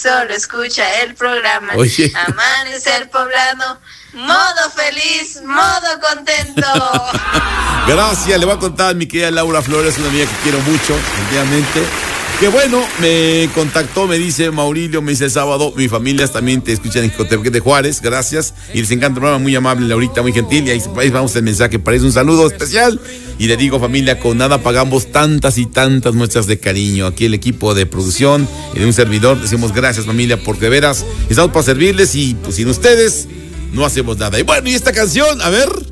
solo escucha el programa. Oye. Amanecer Poblano, modo feliz, modo contento. Gracias, le voy a contar a mi querida Laura Flores, una amiga que quiero mucho, efectivamente. Que bueno, me contactó, me dice Maurilio, me dice el sábado, mi familia también te escuchan en Jicotepec de Juárez, gracias, y les encanta el programa, muy amable, Laurita, muy gentil, y ahí vamos el mensaje, para eso un saludo especial, y le digo, familia, con nada pagamos tantas y tantas muestras de cariño, aquí el equipo de producción y de un servidor, decimos gracias, familia, porque de veras estamos para servirles, y pues sin ustedes no hacemos nada. Y bueno, y esta canción, a ver...